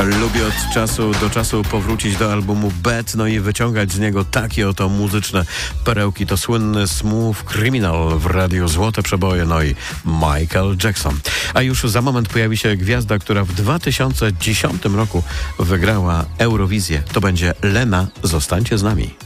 Lubię od czasu do czasu powrócić do albumu Bad, no i wyciągać z niego takie oto muzyczne perełki. To słynny Smooth Criminal w radiu Złote Przeboje, no i Michael Jackson. A już za moment pojawi się gwiazda, która w 2010 roku wygrała Eurowizję. To będzie Lena. Zostańcie z nami.